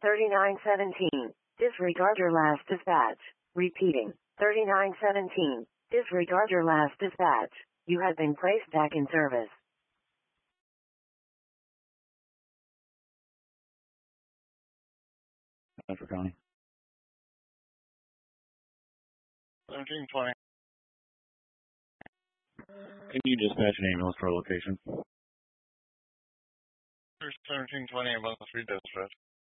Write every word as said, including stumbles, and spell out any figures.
thirty-nine seventeen. Disregard your last dispatch. Repeating. thirty-nine seventeen. Disregard your last dispatch. You have been placed back in service. Central County. seventeen twenty. Can you dispatch an ambulance to our location? seventeen twenty, ambulance three dispatch.